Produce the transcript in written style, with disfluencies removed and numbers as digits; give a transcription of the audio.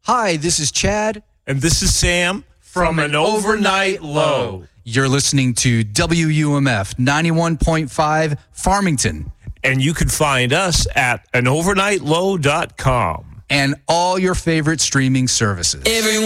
Hi, this is Chad. And this is Sam from An Overnight Low. You're listening to WUMF 91.5 Farmington. And you can find us at anovernightlow.com. And all your favorite streaming services.